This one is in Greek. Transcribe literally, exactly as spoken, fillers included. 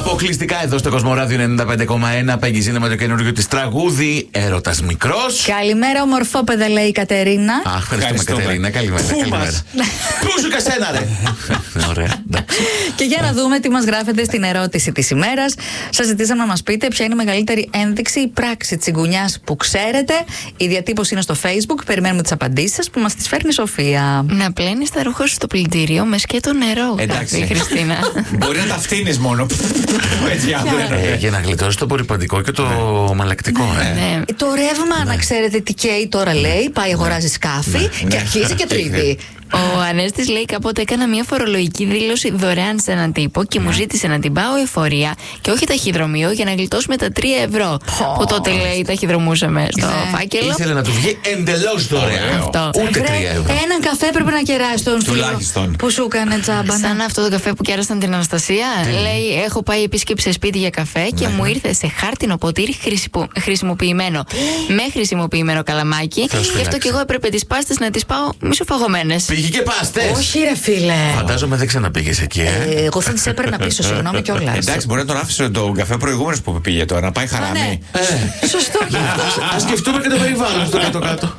Αποκλειστικά εδώ στο Κοσμοράδιο ενενήντα πέντε κόμμα ένα. Πέγγιζίνε με το καινούργιο της τραγούδι Έρωτας Μικρός. Καλημέρα, ομορφόπεδα, λέει η Κατερίνα. Αχ, ευχαριστούμε, Κατερίνα. Καλημέρα. Πού καλημέρα. μας? Πού σου και σένα, ρε. Ωραία. Και για να δούμε τι μας γράφετε στην ερώτηση της ημέρας. Σας ζητήσαμε να μας πείτε ποια είναι η μεγαλύτερη ένδειξη ή πράξη τσιγκουνιάς που ξέρετε. Η διατύπωση είναι στο Facebook. Περιμένουμε τις απαντήσεις σας που μας τις φέρνει η Σοφία. Να πλένεις τα ρούχα σου στο πλυντήριο με σκέτο νερό. Εντάξει. Η Χριστίνα. Μπορεί να τα φτύνεις μόνο. Έτσι, Ε, για να γλιτώσει το απορριπαντικό και το μαλακτικό, ε. Ναι. Το ρεύμα, να ξέρετε τι καίει τώρα, λέει. Πάει, αγοράζει σκάφη και αρχίζει και τρίβει. Ο Ανέστης λέει: Κάποτε έκανα μια φορολογική δήλωση δωρεάν σε έναν τύπο και μου ζήτησε να την πάω εφορία και όχι ταχυδρομείο για να γλιτώσουμε τα τρία ευρώ. Που τότε, λέει, ταχυδρομούσαμε στο φάκελο. Ήθελε να του βγει εντελώς δωρεάν. Αυτό. Ούτε τρία ευρώ. Έναν καφέ πρέπει να κεράσει τον φίλο Τουλάχιστον. που σου έκανε τζάμπα. Σαν αυτό το καφέ που κέρασαν την Αναστασία. Λέει: Έχω πάει επίσκεψη σε σπίτι για καφέ και μου ήρθε σε χάρτινο ποτήρι χρησιμο- χρησιμοποιημένο. Με χρησιμοποιημένο καλαμάκι. Θα σου Γι' αυτό φυλάξει. και εγώ έπρεπε τις πάστες να τις πάω μισοφαγωμένες. Πήγε και πάστες. Όχι, ρε φίλε. Φαντάζομαι δεν ξαναπήγες εκεί, ε. Ε, εγώ θα τις έπαιρνα πίσω, συγγνώμη κιόλας. Εντάξει, μπορεί να τον άφησε τον καφέ προηγούμενος που πήγε τώρα, να πάει χαράμι. Σωστό γι' αυτό. Ας σκεφτούμε και το περιβάλλον στο κάτω-κάτω.